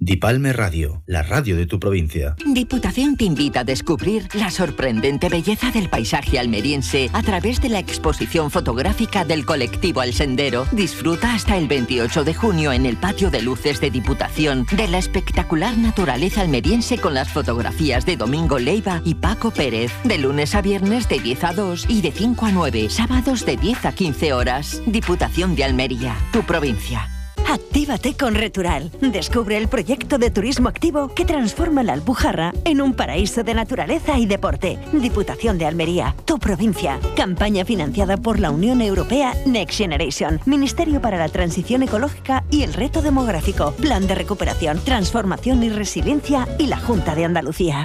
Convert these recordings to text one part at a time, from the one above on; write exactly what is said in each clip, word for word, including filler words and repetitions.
Dipalme Radio, la radio de tu provincia. Diputación te invita a descubrir la sorprendente belleza del paisaje almeriense a través de la exposición fotográfica del colectivo El Sendero. Disfruta hasta el veintiocho de junio en el patio de luces de Diputación de la espectacular naturaleza almeriense con las fotografías de Domingo Leiva y Paco Pérez. De lunes a viernes de diez a dos y de cinco a nueve, sábados de diez a quince horas. Diputación de Almería, tu provincia. Actívate con Retural. Descubre el proyecto de turismo activo que transforma la Alpujarra en un paraíso de naturaleza y deporte. Diputación de Almería, tu provincia. Campaña financiada por la Unión Europea Next Generation, Ministerio para la Transición Ecológica y el Reto Demográfico, Plan de Recuperación, Transformación y Resiliencia y la Junta de Andalucía.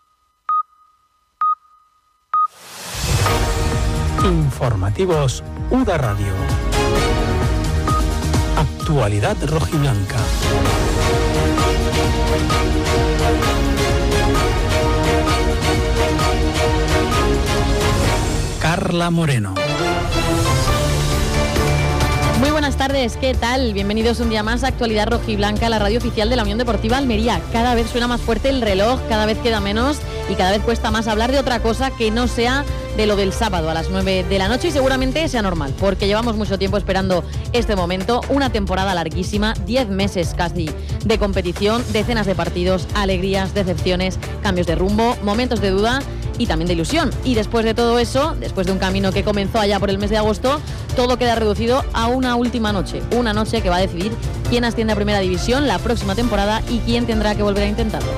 Informativos U D A Radio. Actualidad rojiblanca. Carla Moreno. Muy buenas tardes, ¿qué tal? Bienvenidos un día más a Actualidad Rojiblanca, la radio oficial de la Unión Deportiva Almería. Cada vez suena más fuerte el reloj, cada vez queda menos y cada vez cuesta más hablar de otra cosa que no sea de lo del sábado a las nueve de la noche y seguramente sea normal, porque llevamos mucho tiempo esperando este momento, una temporada larguísima, diez meses casi de competición, decenas de partidos, alegrías, decepciones, cambios de rumbo, momentos de duda y también de ilusión. Y después de todo eso, después de un camino que comenzó allá por el mes de agosto, todo queda reducido a una última noche, una noche que va a decidir quién asciende a Primera División la próxima temporada y quién tendrá que volver a intentarlo.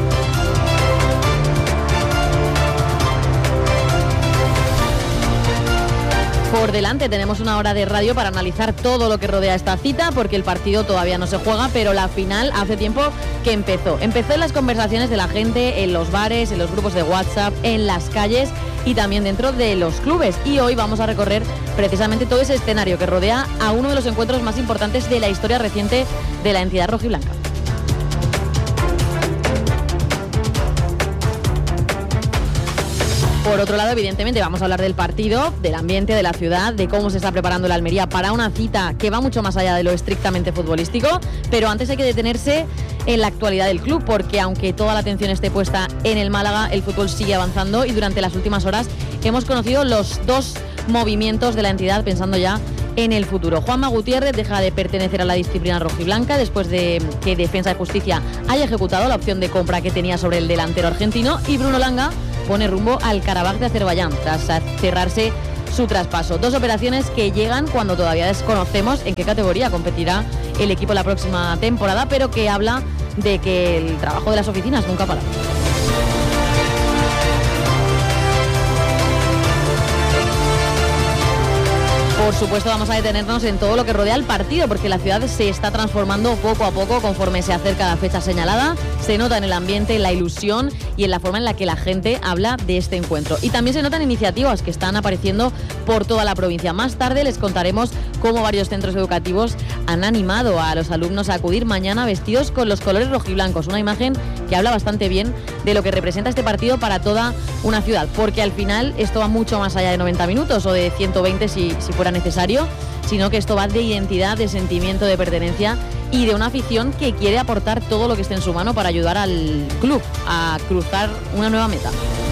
Por delante tenemos una hora de radio para analizar todo lo que rodea esta cita, porque el partido todavía no se juega, pero la final hace tiempo que empezó. Empezó en las conversaciones de la gente, en los bares, en los grupos de WhatsApp, en las calles y también dentro de los clubes. Y hoy vamos a recorrer precisamente todo ese escenario que rodea a uno de los encuentros más importantes de la historia reciente de la entidad rojiblanca. Por otro lado, evidentemente, vamos a hablar del partido, del ambiente, de la ciudad, de cómo se está preparando la Almería para una cita que va mucho más allá de lo estrictamente futbolístico, pero antes hay que detenerse en la actualidad del club, porque aunque toda la atención esté puesta en el Málaga, el fútbol sigue avanzando y durante las últimas horas hemos conocido los dos movimientos de la entidad pensando ya en el futuro. Juanma Gutiérrez deja de pertenecer a la disciplina rojiblanca después de que Defensa y Justicia haya ejecutado la opción de compra que tenía sobre el delantero argentino y Bruno Langa pone rumbo al Karabaj de Azerbaiyán tras cerrarse su traspaso. Dos operaciones que llegan cuando todavía desconocemos en qué categoría competirá el equipo la próxima temporada, pero que habla de que el trabajo de las oficinas nunca para. Por supuesto, vamos a detenernos en todo lo que rodea el partido, porque la ciudad se está transformando poco a poco conforme se acerca la fecha señalada. Se nota en el ambiente, en la ilusión y en la forma en la que la gente habla de este encuentro. Y también se notan iniciativas que están apareciendo por toda la provincia. Más tarde les contaremos cómo varios centros educativos han animado a los alumnos a acudir mañana vestidos con los colores rojiblancos. Una imagen que habla bastante bien de lo que representa este partido para toda una ciudad, porque al final esto va mucho más allá de noventa minutos o de ciento veinte si, si fuera necesario, sino que esto va de identidad, de sentimiento de pertenencia y de una afición que quiere aportar todo lo que esté en su mano para ayudar al club a cruzar una nueva meta.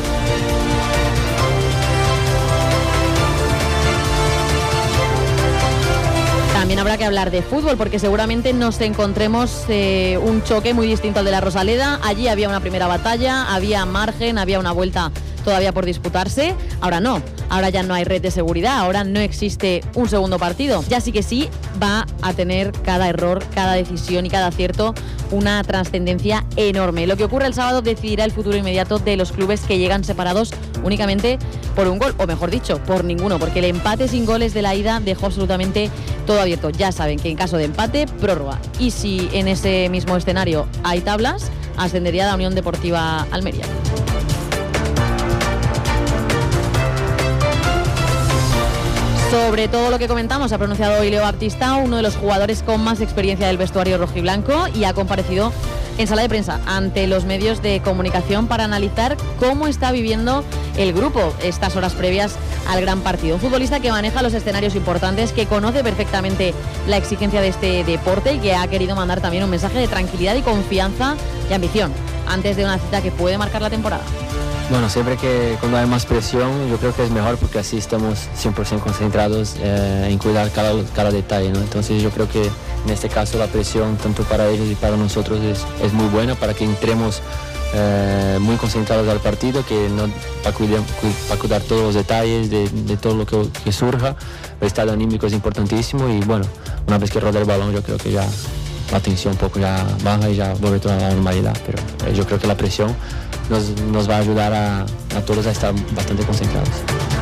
También habrá que hablar de fútbol, porque seguramente nos encontremos eh, un choque muy distinto al de la Rosaleda. Allí había una primera batalla, había margen, había una vuelta todavía por disputarse. Ahora no, ahora ya no hay red de seguridad, ahora no existe un segundo partido. Ya sí que sí va a tener cada error, cada decisión y cada acierto una trascendencia enorme. Lo que ocurre el sábado decidirá el futuro inmediato de los clubes que llegan separados únicamente por un gol, o mejor dicho, por ninguno, porque el empate sin goles de la ida dejó absolutamente todo abierto. Ya saben que en caso de empate, prórroga. Y si en ese mismo escenario hay tablas, ascendería la Unión Deportiva Almería. Sobre todo lo que comentamos ha pronunciado hoy Leo Baptista, uno de los jugadores con más experiencia del vestuario rojiblanco, y ha comparecido en sala de prensa ante los medios de comunicación para analizar cómo está viviendo el grupo estas horas previas al gran partido. Un futbolista que maneja los escenarios importantes, que conoce perfectamente la exigencia de este deporte y que ha querido mandar también un mensaje de tranquilidad y confianza y ambición antes de una cita que puede marcar la temporada. Bueno, siempre que cuando hay más presión, yo creo que es mejor porque así estamos cien por ciento concentrados eh, en cuidar cada, cada detalle, ¿no? Entonces yo creo que en este caso la presión, tanto para ellos y para nosotros, es, es muy buena para que entremos eh, muy concentrados al partido, que no, para, cuidar, para cuidar todos los detalles de, de todo lo que, que surja. El estado anímico es importantísimo y bueno, una vez que roda el balón yo creo que ya la tensión un poco ya baja y ya vuelve toda la normalidad, pero eh, yo creo que la presión Nos, nos va a ayudar a, a todos a estar bastante concentrados.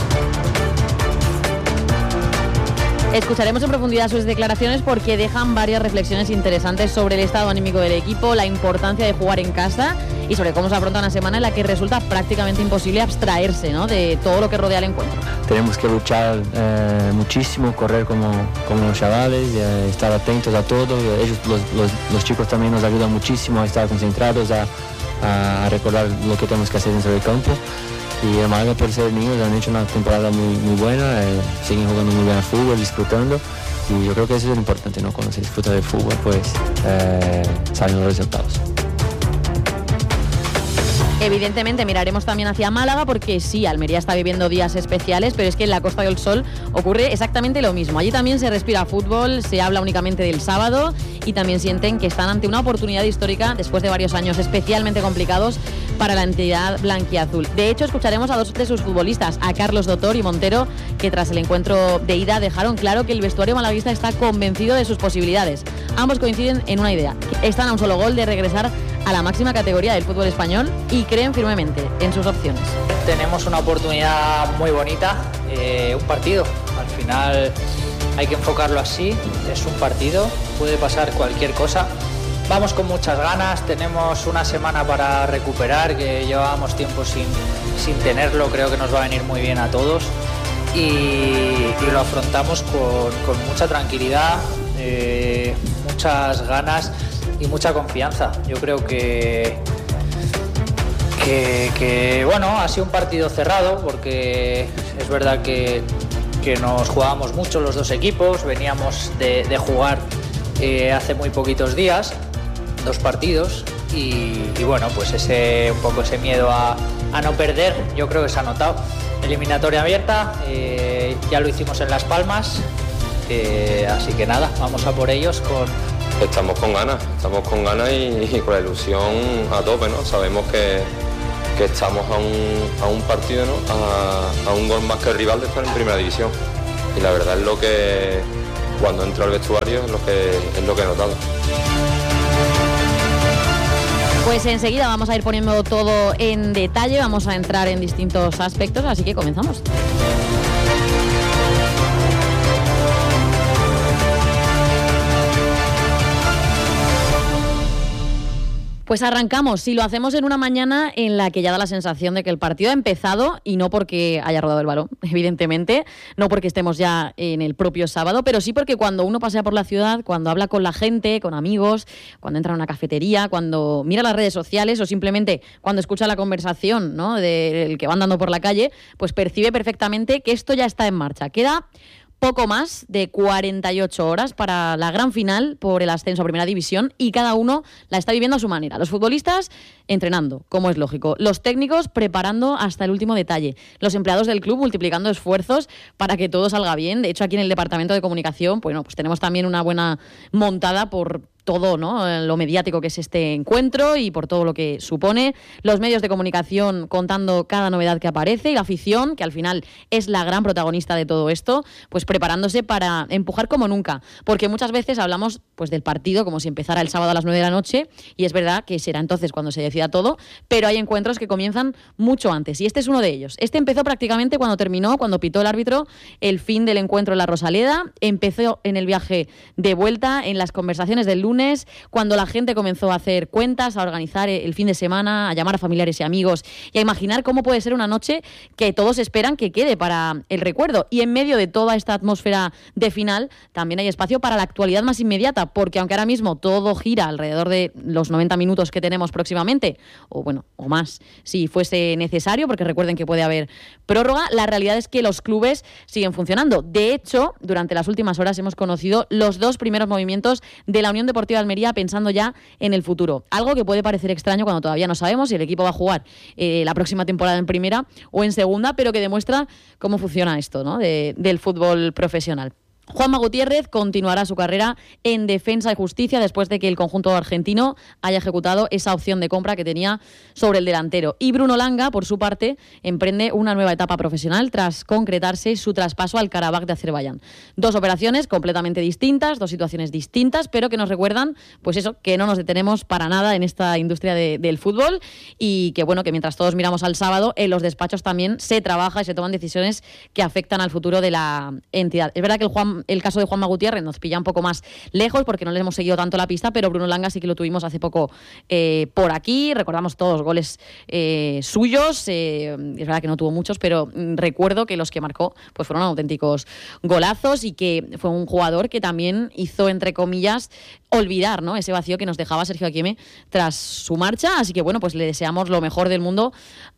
Escucharemos en profundidad sus declaraciones porque dejan varias reflexiones interesantes sobre el estado anímico del equipo, la importancia de jugar en casa y sobre cómo se afronta una semana en la que resulta prácticamente imposible abstraerse, ¿no?, de todo lo que rodea el encuentro. Tenemos que luchar eh, muchísimo, correr como, como los chavales, eh, estar atentos a todo. Ellos, los, los, los chicos también nos ayudan muchísimo a estar concentrados, a a recordar lo que tenemos que hacer dentro del campo. Y el Málaga, por ser niños, han hecho una temporada muy, muy buena, eh, siguen jugando muy bien al fútbol, disfrutando, y yo creo que eso es lo importante, ¿no? Cuando se disfruta del fútbol, pues eh, salen los resultados. Evidentemente miraremos también hacia Málaga porque sí, Almería está viviendo días especiales, pero es que en la Costa del Sol ocurre exactamente lo mismo. Allí también se respira fútbol, se habla únicamente del sábado y también sienten que están ante una oportunidad histórica después de varios años especialmente complicados para la entidad blanquiazul. De hecho, escucharemos a dos de sus futbolistas, a Carlos Dotor y Montero, que tras el encuentro de ida dejaron claro que el vestuario malaguista está convencido de sus posibilidades. Ambos coinciden en una idea: están a un solo gol de regresar a la máxima categoría del fútbol español y creen firmemente en sus opciones. Tenemos una oportunidad muy bonita, eh, un partido. Al final hay que enfocarlo así, es un partido, puede pasar cualquier cosa. Vamos con muchas ganas, tenemos una semana para recuperar, que llevábamos tiempo sin, sin tenerlo, creo que nos va a venir muy bien a todos y, y lo afrontamos con, con mucha tranquilidad, eh, muchas ganas y mucha confianza. Yo creo que, que, que bueno, ha sido un partido cerrado porque es verdad que, que nos jugábamos mucho los dos equipos, veníamos de, de jugar eh, hace muy poquitos días, dos partidos y, y bueno, pues ese un poco ese miedo a, a no perder, yo creo que se ha notado. Eliminatoria abierta, eh, ya lo hicimos en Las Palmas, eh, así que nada, vamos a por ellos con... Estamos con ganas, estamos con ganas y, y con la ilusión a tope, ¿no? Sabemos que, que estamos a un, a un partido, ¿no? A, a un gol más que el rival de estar en primera división. Y la verdad es lo que, cuando entro al vestuario, es lo que, es lo que he notado. Pues enseguida vamos a ir poniendo todo en detalle, vamos a entrar en distintos aspectos, así que comenzamos. Pues arrancamos, y lo hacemos en una mañana en la que ya da la sensación de que el partido ha empezado, y no porque haya rodado el balón, evidentemente, no porque estemos ya en el propio sábado, pero sí porque cuando uno pasea por la ciudad, cuando habla con la gente, con amigos, cuando entra a una cafetería, cuando mira las redes sociales o simplemente cuando escucha la conversación, ¿no?, del que va andando por la calle, pues percibe perfectamente que esto ya está en marcha. Queda poco más de cuarenta y ocho horas para la gran final por el ascenso a Primera División y cada uno la está viviendo a su manera. Los futbolistas entrenando, como es lógico. Los técnicos preparando hasta el último detalle. Los empleados del club multiplicando esfuerzos para que todo salga bien. De hecho, aquí en el departamento de comunicación, bueno, pues tenemos también una buena montada por todo, ¿no?, lo mediático que es este encuentro y por todo lo que supone. Los medios de comunicación contando cada novedad que aparece y la afición, que al final es la gran protagonista de todo esto, pues preparándose para empujar como nunca. Porque muchas veces hablamos pues del partido como si empezara el sábado a las nueve de la noche y es verdad que será entonces cuando se decida todo, pero hay encuentros que comienzan mucho antes y este es uno de ellos. Este empezó prácticamente cuando terminó, cuando pitó el árbitro el fin del encuentro en la Rosaleda, empezó en el viaje de vuelta, en las conversaciones del lunes lunes, cuando la gente comenzó a hacer cuentas, a organizar el fin de semana, a llamar a familiares y amigos y a imaginar cómo puede ser una noche que todos esperan que quede para el recuerdo. Y en medio de toda esta atmósfera de final, también hay espacio para la actualidad más inmediata, porque aunque ahora mismo todo gira alrededor de los noventa minutos que tenemos próximamente, o bueno, o más, si fuese necesario, porque recuerden que puede haber prórroga, la realidad es que los clubes siguen funcionando. De hecho, durante las últimas horas hemos conocido los dos primeros movimientos de la Unión Deportiva de Almería pensando ya en el futuro. Algo que puede parecer extraño cuando todavía no sabemos si el equipo va a jugar eh, la próxima temporada en primera o en segunda, pero que demuestra cómo funciona esto, ¿no? de, del fútbol profesional. Juanma Gutiérrez continuará su carrera en Defensa y Justicia después de que el conjunto argentino haya ejecutado esa opción de compra que tenía sobre el delantero. Y Bruno Langa, por su parte, emprende una nueva etapa profesional tras concretarse su traspaso al Karabaj de Azerbaiyán. Dos operaciones completamente distintas, dos situaciones distintas, pero que nos recuerdan, pues eso, que no nos detenemos para nada en esta industria de, del fútbol y que, bueno, que mientras todos miramos al sábado, en los despachos también se trabaja y se toman decisiones que afectan al futuro de la entidad. Es verdad que el Juan El caso de Juanma Gutiérrez nos pilla un poco más lejos porque no le hemos seguido tanto la pista, pero Bruno Langa sí que lo tuvimos hace poco eh, por aquí. Recordamos todos goles eh, suyos. Eh, es verdad que no tuvo muchos, pero recuerdo que los que marcó pues fueron auténticos golazos y que fue un jugador que también hizo, entre comillas, olvidar, ¿no?, ese vacío que nos dejaba Sergio Akieme tras su marcha. Así que, bueno, pues le deseamos lo mejor del mundo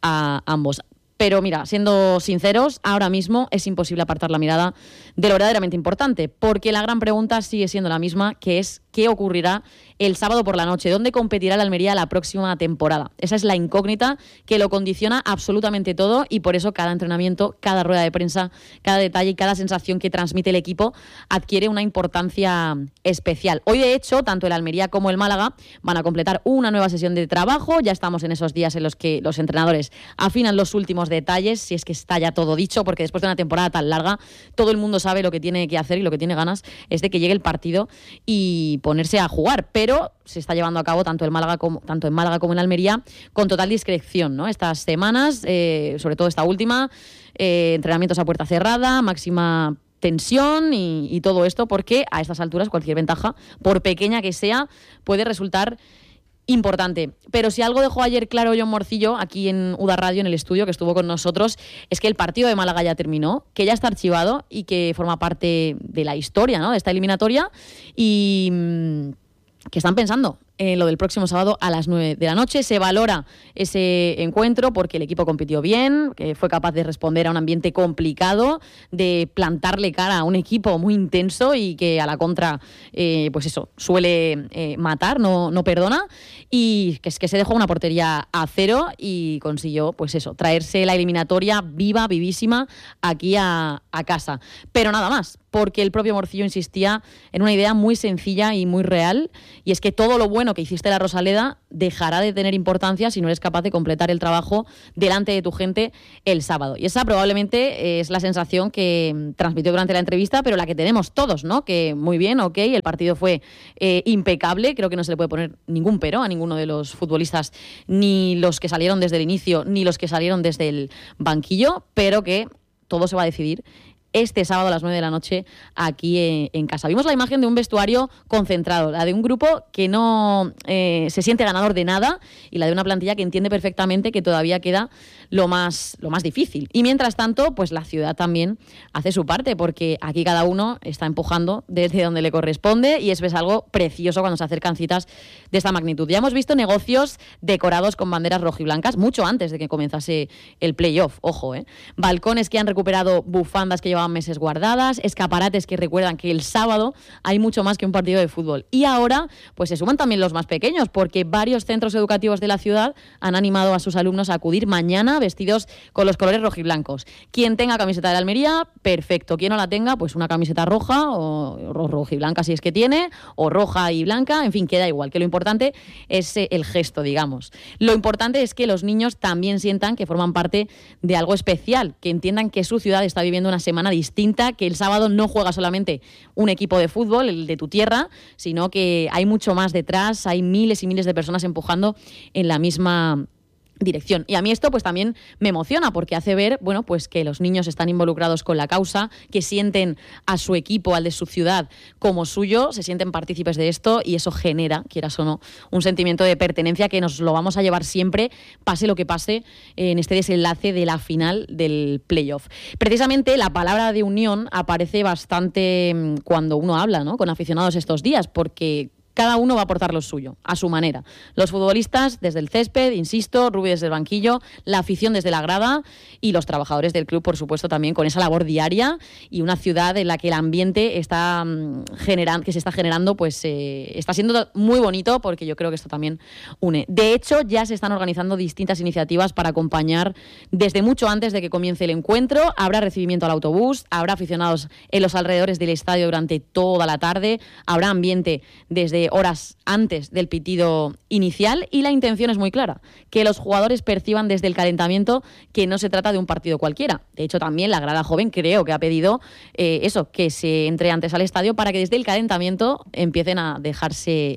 a ambos. Pero mira, siendo sinceros, ahora mismo es imposible apartar la mirada de lo verdaderamente importante, porque la gran pregunta sigue siendo la misma, que es ¿qué ocurrirá el sábado por la noche? ¿Dónde competirá el Almería la próxima temporada? Esa es la incógnita que lo condiciona absolutamente todo y por eso cada entrenamiento, cada rueda de prensa, cada detalle y cada sensación que transmite el equipo adquiere una importancia especial. Hoy, de hecho, tanto el Almería como el Málaga van a completar una nueva sesión de trabajo. Ya estamos en esos días en los que los entrenadores afinan los últimos detalles, si es que está ya todo dicho, porque después de una temporada tan larga, todo el mundo sabe lo que tiene que hacer y lo que tiene ganas es de que llegue el partido y ponerse a jugar, pero se está llevando a cabo tanto, el Málaga como, tanto en Málaga como en Almería con total discreción, ¿no? Estas semanas, eh, sobre todo esta última, eh, entrenamientos a puerta cerrada, máxima tensión y, y todo esto, porque a estas alturas cualquier ventaja, por pequeña que sea, puede resultar importante. Pero si algo dejó ayer claro Jon Morcillo aquí en U D A Radio, en el estudio que estuvo con nosotros, es que el partido de Málaga ya terminó, que ya está archivado y que forma parte de la historia, ¿no?, de esta eliminatoria y mmm, que están pensando en lo del próximo sábado a las nueve de la noche. Se valora ese encuentro porque el equipo compitió bien, que fue capaz de responder a un ambiente complicado, de plantarle cara a un equipo muy intenso y que a la contra, eh, pues eso, suele eh, matar, no, no perdona, y que es que se dejó una portería a cero y consiguió, pues eso, traerse la eliminatoria viva, vivísima, aquí a, a casa. Pero nada más, porque el propio Morcillo insistía en una idea muy sencilla y muy real, y es que todo lo bueno que hiciste la Rosaleda dejará de tener importancia si no eres capaz de completar el trabajo delante de tu gente el sábado. Y esa probablemente es la sensación que transmitió durante la entrevista, pero la que tenemos todos, ¿no? Que muy bien, ok, el partido fue eh, impecable, creo que no se le puede poner ningún pero a ninguno de los futbolistas, ni los que salieron desde el inicio, ni los que salieron desde el banquillo, pero que todo se va a decidir este sábado a las nueve de la noche aquí en, en casa. Vimos la imagen de un vestuario concentrado, la de un grupo que no eh, se siente ganador de nada y la de una plantilla que entiende perfectamente que todavía queda lo más, lo más difícil. Y mientras tanto, pues la ciudad también hace su parte, porque aquí cada uno está empujando desde donde le corresponde y eso es algo precioso cuando se acercan citas de esta magnitud. Ya hemos visto negocios decorados con banderas rojiblancas mucho antes de que comenzase el playoff, ojo, ¿eh? Balcones que han recuperado bufandas que llevan meses guardadas, escaparates que recuerdan que el sábado hay mucho más que un partido de fútbol. Y ahora, pues se suman también los más pequeños, porque varios centros educativos de la ciudad han animado a sus alumnos a acudir mañana vestidos con los colores rojiblancos. Quien tenga camiseta de la Almería, perfecto. Quien no la tenga, pues una camiseta roja o rojiblanca si es que tiene, o roja y blanca, en fin, queda igual, que lo importante es el gesto, digamos. Lo importante es que los niños también sientan que forman parte de algo especial, que entiendan que su ciudad está viviendo una semana distinta, que el sábado no juega solamente un equipo de fútbol, el de tu tierra, sino que hay mucho más detrás, hay miles y miles de personas empujando en la misma dirección. Y a mí esto pues también me emociona porque hace ver, bueno, pues que los niños están involucrados con la causa, que sienten a su equipo, al de su ciudad, como suyo, se sienten partícipes de esto y eso genera, quieras o no, un sentimiento de pertenencia que nos lo vamos a llevar siempre, pase lo que pase, en este desenlace de la final del playoff. Precisamente la palabra de unión aparece bastante cuando uno habla, ¿no?, con aficionados estos días, porque cada uno va a aportar lo suyo, a su manera. Los futbolistas desde el césped, insisto, Rubi desde el banquillo, la afición desde la grada y los trabajadores del club, por supuesto, también con esa labor diaria y una ciudad en la que el ambiente está generando, que se está generando, pues eh, está siendo muy bonito porque yo creo que esto también une. De hecho, ya se están organizando distintas iniciativas para acompañar desde mucho antes de que comience el encuentro. Habrá recibimiento al autobús, habrá aficionados en los alrededores del estadio durante toda la tarde, habrá ambiente desde horas antes del pitido inicial y la intención es muy clara, que los jugadores perciban desde el calentamiento que no se trata de un partido cualquiera. De hecho, también la grada joven creo que ha pedido eh, eso, que se entre antes al estadio para que desde el calentamiento empiecen a dejarse